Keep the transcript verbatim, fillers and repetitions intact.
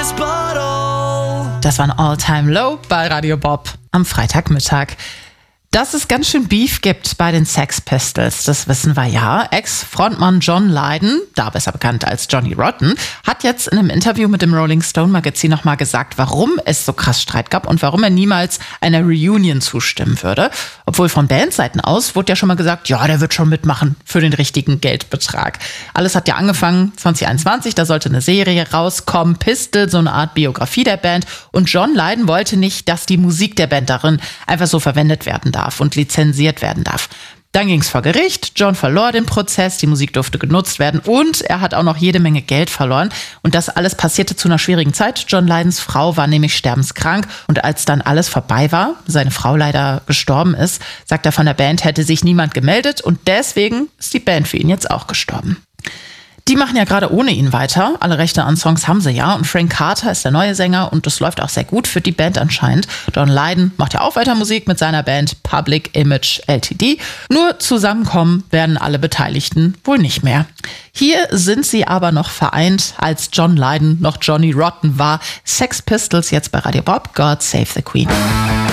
Das war ein All-Time Low bei Radio Bob am Freitagmittag. Dass es ganz schön Beef gibt bei den Sex Pistols, das wissen wir ja. Ex-Frontmann John Lydon, da besser bekannt als Johnny Rotten, hat jetzt in einem Interview mit dem Rolling Stone Magazin nochmal gesagt, warum es so krass Streit gab und warum er niemals einer Reunion zustimmen würde. Obwohl von Bandseiten aus wurde ja schon mal gesagt, ja, der wird schon mitmachen für den richtigen Geldbetrag. Alles hat ja angefangen zwanzig einundzwanzig, da sollte eine Serie rauskommen, Pistol, so eine Art Biografie der Band. Und John Lydon wollte nicht, dass die Musik der Band darin einfach so verwendet werden darf und lizenziert werden darf. Dann ging es vor Gericht, John verlor den Prozess, die Musik durfte genutzt werden und er hat auch noch jede Menge Geld verloren. Und das alles passierte zu einer schwierigen Zeit. John Lydons Frau war nämlich sterbenskrank und als dann alles vorbei war, seine Frau leider gestorben ist, sagt er, von der Band hätte sich niemand gemeldet und deswegen ist die Band für ihn jetzt auch gestorben. Die machen ja gerade ohne ihn weiter. Alle Rechte an Songs haben sie ja. Und Frank Carter ist der neue Sänger und das läuft auch sehr gut für die Band anscheinend. John Lydon macht ja auch weiter Musik mit seiner Band Public Image L T D. Nur zusammenkommen werden alle Beteiligten wohl nicht mehr. Hier sind sie aber noch vereint, als John Lydon noch Johnny Rotten war. Sex Pistols jetzt bei Radio Bob. God Save the Queen.